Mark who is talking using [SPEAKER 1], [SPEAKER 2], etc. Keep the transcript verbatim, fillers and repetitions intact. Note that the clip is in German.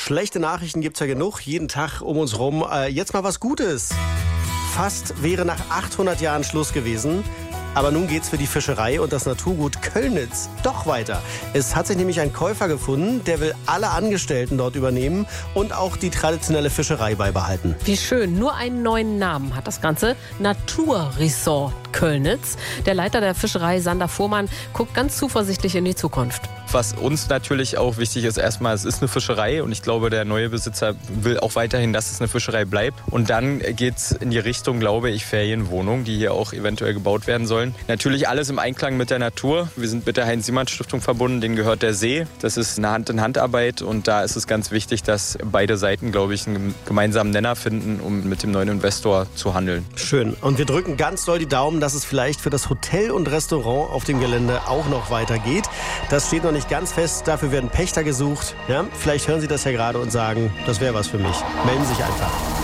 [SPEAKER 1] Schlechte Nachrichten gibt's ja genug, jeden Tag um uns rum. Äh, jetzt mal was Gutes. Fast wäre nach achthundert Jahren Schluss gewesen. Aber nun geht's für die Fischerei und das Naturgut Köllnitz doch weiter. Es hat sich nämlich ein Käufer gefunden, der will alle Angestellten dort übernehmen und auch die traditionelle Fischerei beibehalten.
[SPEAKER 2] Wie schön, nur einen neuen Namen hat das Ganze. Naturresort Köllnitz. Der Leiter der Fischerei, Sander Fuhrmann, guckt ganz zuversichtlich in die Zukunft.
[SPEAKER 3] Was uns natürlich auch wichtig ist, erstmal, es ist eine Fischerei und ich glaube, der neue Besitzer will auch weiterhin, dass es eine Fischerei bleibt. Und dann geht's in die Richtung, glaube ich, Ferienwohnungen, die hier auch eventuell gebaut werden sollen. Natürlich alles im Einklang mit der Natur. Wir sind mit der Heinz-Siemann-Stiftung verbunden, denen gehört der See. Das ist eine Hand-in-Hand-Arbeit und da ist es ganz wichtig, dass beide Seiten, glaube ich, einen gemeinsamen Nenner finden, um mit dem neuen Investor zu handeln.
[SPEAKER 1] Schön. Und wir drücken ganz doll die Daumen, dass es vielleicht für das Hotel und Restaurant auf dem Gelände auch noch weitergeht. Das steht noch nicht ganz fest. Dafür werden Pächter gesucht. Ja, vielleicht hören Sie das ja gerade und sagen, das wäre was für mich. Melden Sie sich einfach.